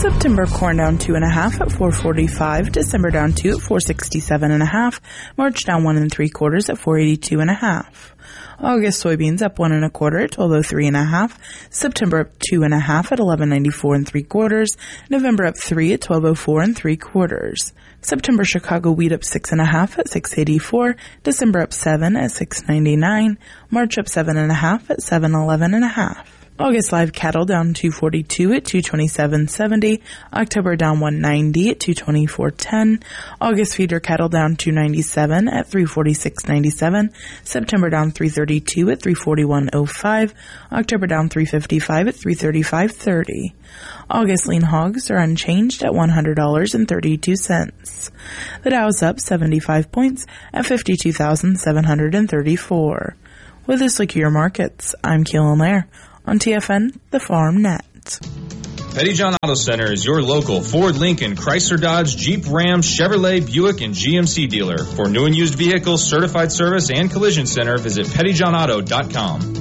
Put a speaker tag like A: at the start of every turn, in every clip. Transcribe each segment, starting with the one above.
A: September corn down 2.5 at $4.45. December down 2 at $4.67.5. March down 1 3/4 at $4.82.5. August soybeans up 1 1/4 at $12.03.5. September up 2.5 at $11.94 3/4. November up 3 at $12.04 3/4. September Chicago wheat up 6.5 at $6.84. December up 7 at $6.99. March up 7.5 at $7.11.5. August live cattle down 242 at 227.70. October down 190 at 224.10. August feeder cattle down 297 at 346.97. September down 332 at 341.05. October down 355 at 335.30. August lean hogs are unchanged at $100.32. The Dow is up 75 points at 52,734. With this look at your markets, I'm Keelan Lair on TFN, the Farm Net.
B: Pettyjohn Auto Center is your local Ford, Lincoln, Chrysler, Dodge, Jeep, Ram, Chevrolet, Buick, and GMC dealer. For new and used vehicles, certified service, and collision center, visit pettyjohnauto.com.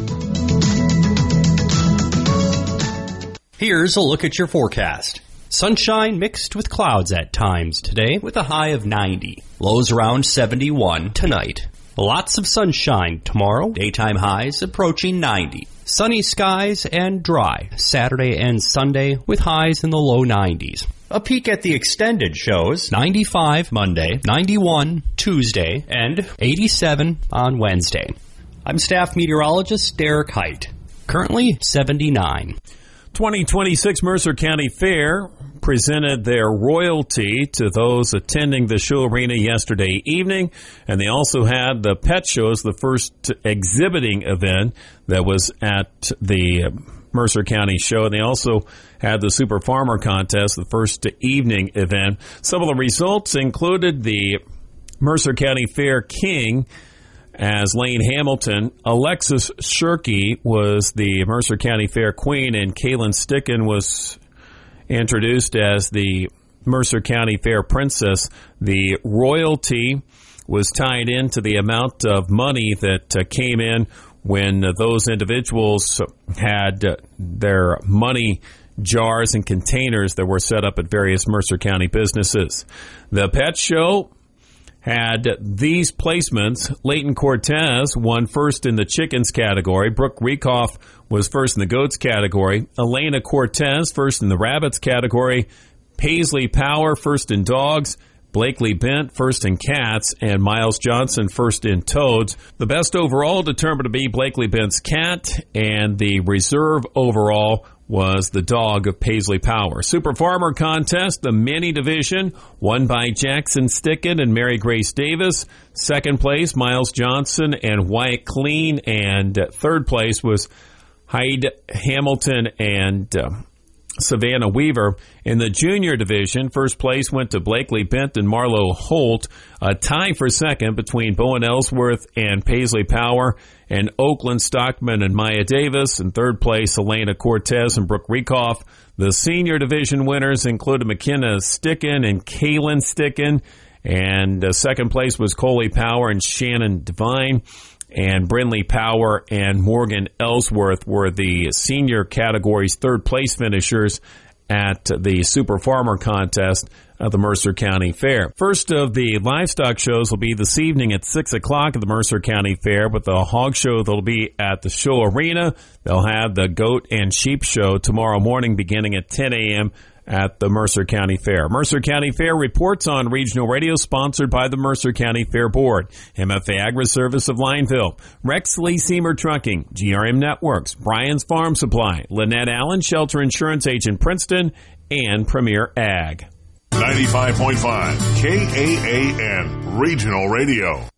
C: Here's a look at your forecast. Sunshine mixed with clouds at times today with a high of 90. Lows around 71 tonight. Lots of sunshine tomorrow. Daytime highs approaching 90. Sunny skies and dry Saturday and Sunday with highs in the low 90s. A peek at the extended shows 95 Monday, 91 Tuesday, and 87 on Wednesday. I'm staff meteorologist Derek Height. Currently 79.
D: 2026 Mercer County Fair presented their royalty to those attending the show arena yesterday evening, and they also had the pet shows, the first exhibiting event that was at the Mercer County show, and they also had the Super Farmer Contest, the first evening event. Some of the results included the Mercer County Fair King as Lane Hamilton. Alexis Shirky was the Mercer County Fair Queen, and Kaylin Sticken was introduced as the Mercer County Fair Princess. The royalty was tied into the amount of money that came in when those individuals had their money jars and containers that were set up at various Mercer County businesses. The pet show had these placements. Leighton Cortez won first in the chickens category. Brooke Rekoff was first in the goats category. Elena Cortez first in the rabbits category. Paisley Power first in dogs. Blakely Bent first in cats. And Miles Johnson first in toads. The best overall determined to be Blakely Bent's cat, and the reserve overall was the dog of Paisley Power. Super Farmer Contest, the mini division, won by Jackson Sticken and Mary Grace Davis. Second place, Miles Johnson and Wyatt Clean. And third place was Hyde Hamilton and Savannah Weaver. In the junior division, first place went to Blakely Bent and Marlo Holt. A tie for second between Bowen Ellsworth and Paisley Power, and Oakland Stockman and Maya Davis. In third place, Elena Cortez and Brooke Rekoff. The senior division winners included McKenna Sticken and Kaylin Sticken. And second place was Coley Power and Shannon Devine. And Brindley Power and Morgan Ellsworth were the senior category's third place finishers at the Super Farmer Contest of the Mercer County Fair. First of the livestock shows will be this evening at 6 o'clock at the Mercer County Fair, with the hog show that'll be at the show arena. They'll have the goat and sheep show tomorrow morning beginning at 10 a.m. at the Mercer County Fair. Mercer County Fair reports on regional radio sponsored by the Mercer County Fair Board, MFA Agri-Service of Lineville, Rex Lee Seymour Trucking, GRM Networks, Bryan's Farm Supply, Lynette Allen, Shelter Insurance Agent Princeton, and Premier Ag.
E: 95.5 KAAN Regional Radio.